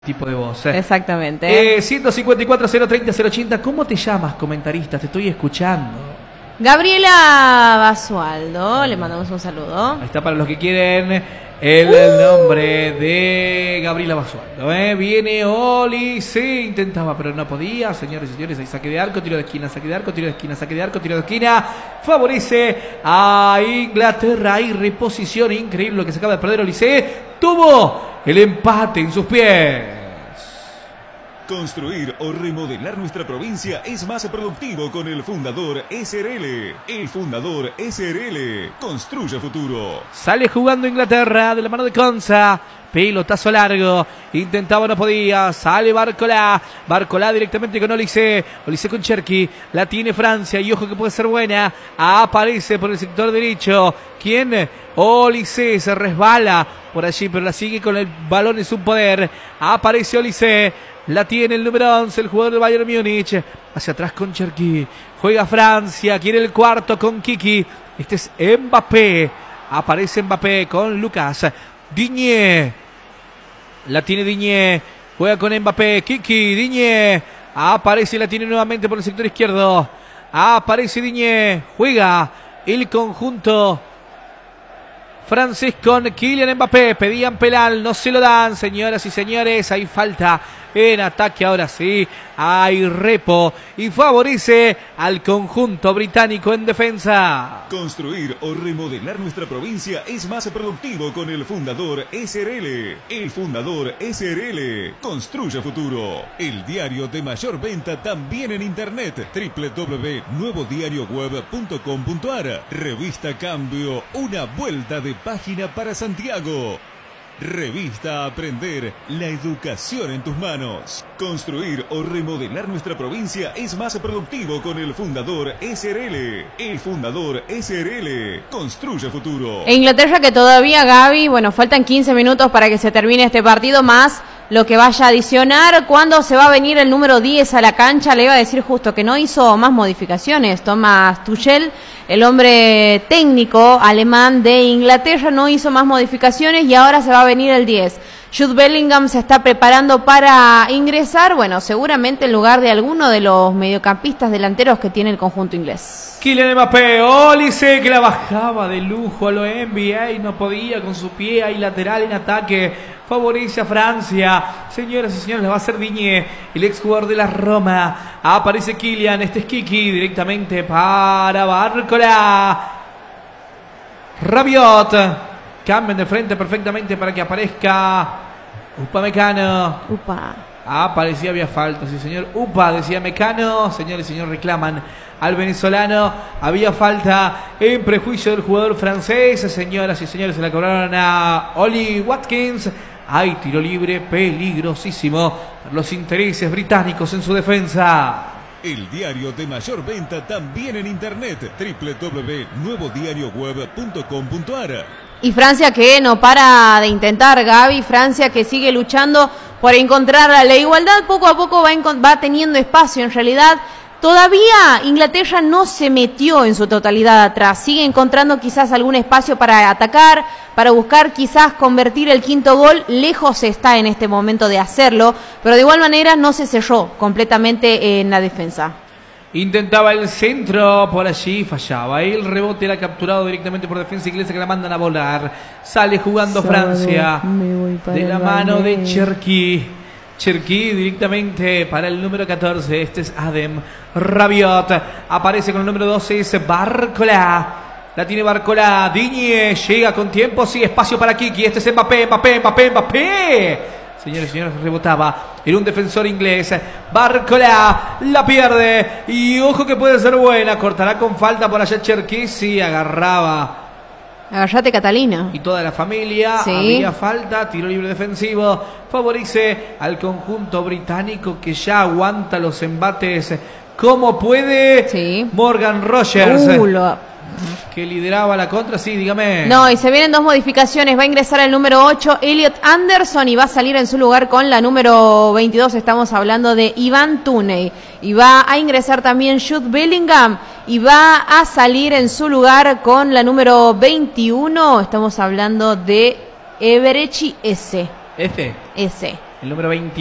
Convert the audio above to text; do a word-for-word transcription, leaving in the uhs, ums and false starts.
Tipo de voz. ¿eh? Exactamente. Eh, ciento cincuenta y cuatro, cero treinta, cero ochenta. ¿Cómo te llamas, comentarista? Te estoy escuchando. Gabriela Basualdo, le mandamos un saludo. Ahí está para los que quieren el, uh. el nombre de Gabriela Basualdo. ¿eh? Viene Oli, sí, intentaba, pero no podía. Señores y señores, hay saque de arco, tiro de esquina, saque de arco, tiro de esquina, saque de arco, tiro de esquina. Favorece a Inglaterra. Hay reposición increíble lo que se acaba de perder Olise. Tuvo el empate en sus pies. Construir o remodelar nuestra provincia es más productivo con el Fundador S R L. El Fundador S R L construye futuro. Sale jugando Inglaterra de la mano de Conza. Pelotazo largo. Intentaba, no podía. Sale Barcolá. Barcolá directamente con Olise. Olise con Cherki. La tiene Francia. Y ojo que puede ser buena. Aparece por el sector derecho. ¿Quién? Olise. Se resbala por allí, pero la sigue con el balón en su poder. Aparece Olise. La tiene el número once, el jugador del Bayern Múnich. Hacia atrás con Cherki. Juega Francia. Quiere el cuarto con Kiki. Este es Mbappé. Aparece Mbappé con Lucas. Digne. La tiene Digne. Juega con Mbappé. Kiki. Digne. Aparece y la tiene nuevamente por el sector izquierdo. Aparece Digne. Juega el conjunto francés con Kylian Mbappé. Pedían penal, no se lo dan, señoras y señores. Hay falta en ataque, ahora sí. Hay repo y favorece al conjunto británico en defensa. Construir o remodelar nuestra provincia es más productivo con el Fundador S R L. El Fundador S R L construye futuro. El diario de mayor venta también en internet. doble u doble u doble u punto nuevo diario web punto com punto a r. Revista Cambio, una vuelta de página para Santiago. Revista Aprender, la educación en tus manos. Construir o remodelar nuestra provincia es más productivo con el Fundador S R L. El Fundador S R L construye futuro. E Inglaterra que todavía, Gaby, bueno, faltan quince minutos para que se termine este partido, más lo que vaya a adicionar. ¿Cuándo se va a venir el número diez a la cancha? Le iba a decir justo que no hizo más modificaciones. Thomas Tuchel, el hombre técnico alemán de Inglaterra, no hizo más modificaciones y ahora se va a venir el diez. Jude Bellingham se está preparando para ingresar, bueno, seguramente en lugar de alguno de los mediocampistas delanteros que tiene el conjunto inglés. Kylian Mbappé, Olise que la bajaba de lujo a lo N B A y no podía con su pie ahí lateral en ataque. Favorece a Francia. Señoras y señores, le va a hacer Digne, el exjugador de la Roma. Aparece Kylian, este es Kiki, directamente para Barcola. Rabiot. Cambian de frente perfectamente para que aparezca Upamecano. Upa. Ah, parecía había falta, sí señor. Upa, decía Mecano. Señores y señores, reclaman al venezolano. Había falta en prejuicio del jugador francés. Señoras y señores, se la cobraron a Oli Watkins. Hay tiro libre peligrosísimo por los intereses británicos en su defensa. El diario de mayor venta también en internet. doble u doble u doble u punto nuevo diario web punto com punto a r. Y Francia que no para de intentar, Gaby. Francia que sigue luchando por encontrar la igualdad. Poco a poco va, va teniendo espacio. En realidad, todavía Inglaterra no se metió en su totalidad atrás. Sigue encontrando quizás algún espacio para atacar, para buscar quizás convertir el quinto gol. Lejos está en este momento de hacerlo, pero de igual manera no se cerró completamente en la defensa. Intentaba el centro, por allí fallaba. El rebote era capturado directamente por defensa inglesa que la mandan a volar. Sale jugando Francia de la mano de Cherki. Cherki directamente para el número catorce. Este es Adem Rabiot. Aparece con el número doce, es Barcola. La tiene Barcola. Digne llega con tiempo. Sí, espacio para Kiki. Este es Mbappé, Mbappé, Mbappé, Mbappé. Señores y señores, rebotaba. Era un defensor inglés. Barcola la pierde. Y ojo que puede ser buena. Cortará con falta por allá Cherki. Sí, agarraba. Agarrate, Catalina. Y toda la familia. Sí. Había falta. Tiro libre defensivo. Favorece al conjunto británico que ya aguanta los embates como puede. Sí. Morgan Rogers. Uh, lo... que lideraba la contra, sí, dígame. No, y se vienen dos modificaciones. Va a ingresar el número ocho, Elliot Anderson, y va a salir en su lugar con la número veintidós. Estamos hablando de Ivan Tuney. Y va a ingresar también Jude Bellingham. Y va a salir en su lugar con la número veintiuno. Estamos hablando de Eberechi S. F. S. el número veinte.